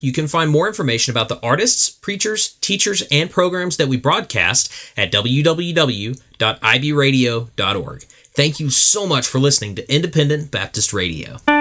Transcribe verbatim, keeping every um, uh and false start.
You can find more information about the artists, preachers, teachers, and programs that we broadcast at w w w dot i b radio dot org. Thank you so much for listening to Independent Baptist Radio.